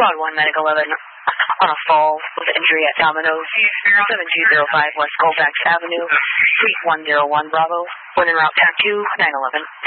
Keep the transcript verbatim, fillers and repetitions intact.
Squad one, Medic eleven, on a fall with injury at Domino's, seven two zero five West Colfax Avenue, Suite one oh one Bravo, when en route, tap two, nine eleven.